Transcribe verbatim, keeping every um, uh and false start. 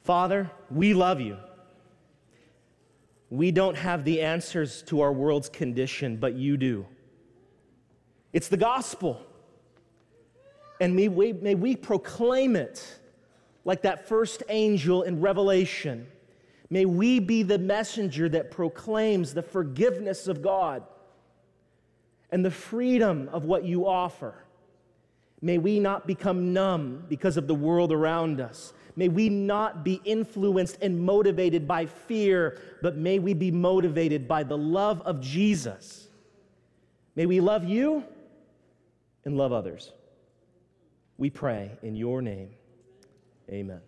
Father, we love you. We don't have the answers to our world's condition, but you do. It's the gospel. And may we, may we proclaim it like that first angel in Revelation. May we be the messenger that proclaims the forgiveness of God and the freedom of what you offer. May we not become numb because of the world around us. May we not be influenced and motivated by fear, but may we be motivated by the love of Jesus. May we love you and love others. We pray in your name. Amen.